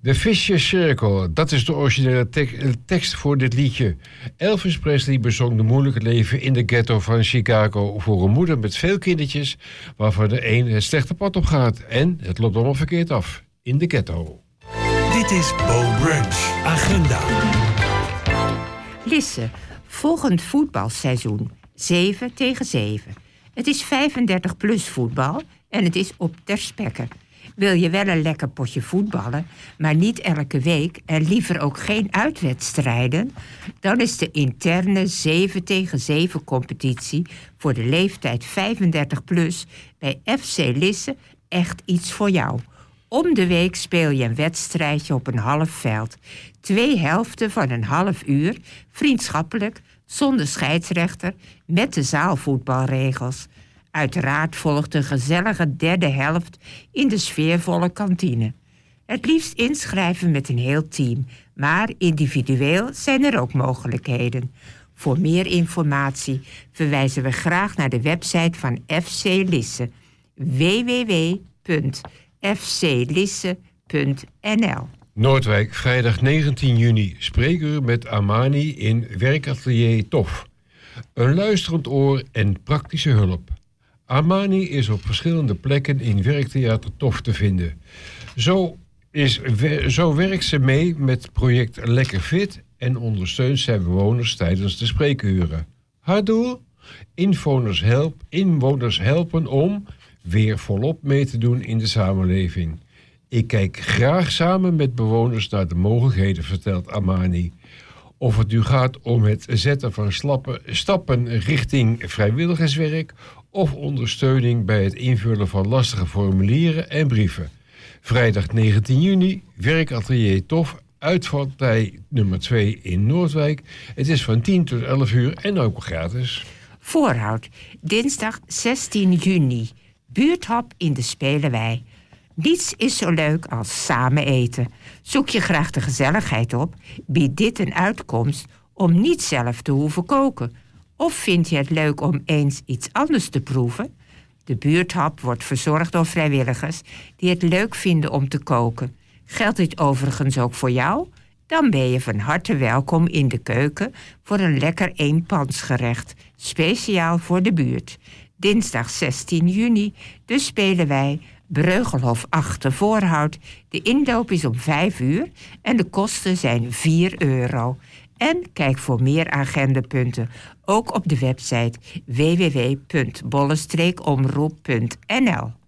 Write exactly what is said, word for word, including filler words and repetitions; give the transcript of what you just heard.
The Vicious Circle, dat is de originele te- tekst voor dit liedje. Elvis Presley bezong de moeilijke leven in de ghetto van Chicago voor een moeder met veel kindertjes, waarvan de een het slechte pad op gaat en het loopt allemaal verkeerd af in de ghetto. Dit is Bo Brunch Agenda. Lisse, volgend voetbalseizoen, zeven tegen zeven. Het is vijfendertig plus voetbal en het is op ter spekke. Wil je wel een lekker potje voetballen, maar niet elke week en liever ook geen uitwedstrijden, dan is de interne zeven tegen zeven competitie voor de leeftijd vijfendertig plus bij F C Lisse echt iets voor jou. Om de week speel je een wedstrijdje op een half veld. Twee helften van een half uur, vriendschappelijk, zonder scheidsrechter, met de zaalvoetbalregels. Uiteraard volgt een gezellige derde helft in de sfeervolle kantine. Het liefst inschrijven met een heel team, maar individueel zijn er ook mogelijkheden. Voor meer informatie verwijzen we graag naar de website van F C Lisse. w w w punt f c lisse punt n l. Noordwijk, vrijdag negentien juni, spreekuur met Amani in werkatelier Tof. Een luisterend oor en praktische hulp. Amani is op verschillende plekken in werktheater Tof te vinden. Zo, is, zo werkt ze mee met project Lekker Fit en ondersteunt zij bewoners tijdens de spreekuren. Haar doel? Inwoners, help, inwoners helpen om weer volop mee te doen in de samenleving. Ik kijk graag samen met bewoners naar de mogelijkheden, vertelt Amani. Of het nu gaat om het zetten van slappe stappen richting vrijwilligerswerk of ondersteuning bij het invullen van lastige formulieren en brieven. Vrijdag negentien juni, werkatelier Tof, uitvaltij nummer twee in Noordwijk. Het is van tien tot elf uur en ook gratis. Voorhoud, dinsdag zestien juni, buurthap in de Spelerwei. Niets is zo leuk als samen eten. Zoek je graag de gezelligheid op, biedt dit een uitkomst om niet zelf te hoeven koken. Of vind je het leuk om eens iets anders te proeven? De buurthap wordt verzorgd door vrijwilligers die het leuk vinden om te koken. Geldt dit overigens ook voor jou? Dan ben je van harte welkom in de keuken voor een lekker eenpansgerecht, speciaal voor de buurt. Dinsdag zestien juni, dus spelen wij Breugelhof acht te Voorhout. De inloop is om vijf uur en de kosten zijn vier euro. En kijk voor meer agendapunten ook op de website w w w punt bolle streek omroep punt n l.